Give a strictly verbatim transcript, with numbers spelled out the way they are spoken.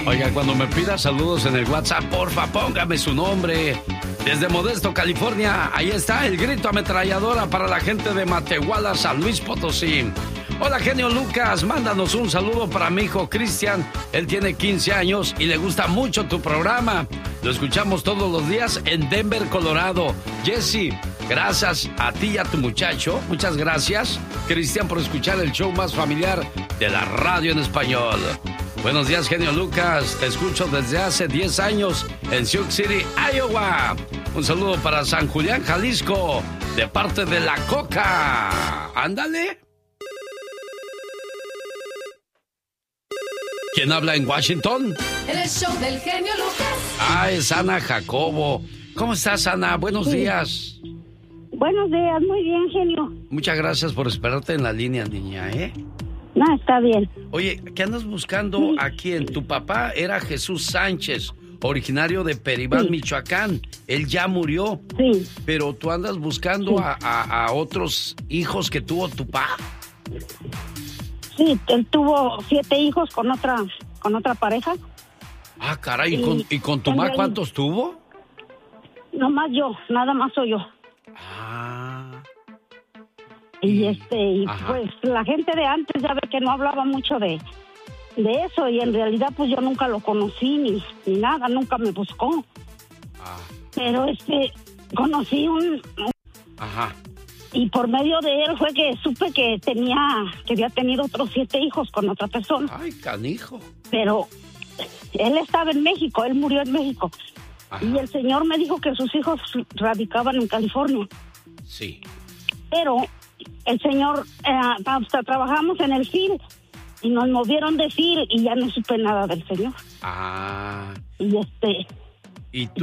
Oiga, cuando me pida saludos en el WhatsApp, porfa, póngame su nombre. Desde Modesto, California, ahí está el grito ametralladora para la gente de Matehuala, San Luis Potosí. Hola, genio Lucas, mándanos un saludo para mi hijo Cristian. Él tiene quince años y le gusta mucho tu programa. Lo escuchamos todos los días en Denver, Colorado. Jesse, gracias a ti y a tu muchacho. Muchas gracias, Cristian, por escuchar el show más familiar de la radio en español. Buenos días, genio Lucas. Te escucho desde hace diez años en Sioux City, Iowa. Un saludo para San Julián, Jalisco, de parte de La Coca. Ándale. ¿Quién habla en Washington? El show del genio Lucas. Ah, es Ana Jacobo. ¿Cómo estás, Ana? Buenos sí. días. Buenos días, muy bien, genio. Muchas gracias por esperarte en la línea, niña, ¿eh? No, está bien. Oye, ¿qué andas buscando sí. a quién? Tu papá era Jesús Sánchez, originario de Peribán, sí. Michoacán. Él ya murió. Sí. Pero tú andas buscando sí. a, a, a otros hijos que tuvo tu papá. Sí, él tuvo siete hijos con otra con otra pareja. Ah, caray, ¿y, y, con, ¿y con tu mamá cuántos tuvo? Nomás yo, nada más soy yo. Ah. Y este, y pues la gente de antes ya ve que no hablaba mucho de, de eso, y en realidad pues yo nunca lo conocí ni, ni nada, nunca me buscó. Ah. Pero este, conocí un... Ajá. Y por medio de él fue que supe que tenía, que había tenido otros siete hijos con otra persona. Ay, canijo. Pero él estaba en México, él murió en México. Ajá. Y el señor me dijo que sus hijos radicaban en California. Sí. Pero el señor, eh, hasta trabajamos en el F I L y nos movieron de F I L y ya no supe nada del señor. Ah. Y este... ¿Y tú?